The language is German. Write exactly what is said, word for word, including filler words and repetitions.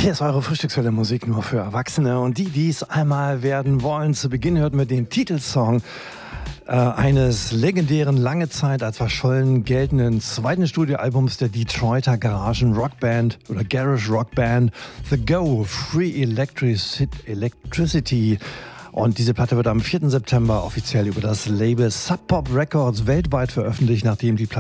Hier ist eure Frühstückswelle Musik nur für Erwachsene und die, die es einmal werden wollen. Zu Beginn hörten wir den Titelsong äh, eines legendären, lange Zeit als verschollen geltenden zweiten Studioalbums der Detroiter Garagen-Rockband oder Garage-Rockband The Go, Free Electric- Electricity. Und diese Platte wird am vierten September offiziell über das Label Sub Pop Records weltweit veröffentlicht, nachdem die Platte